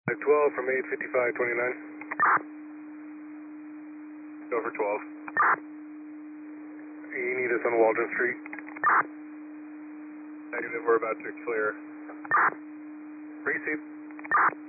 12 from 85529. Go for 12. You need us on Waldron Street. Negative, we're about to clear. Receive.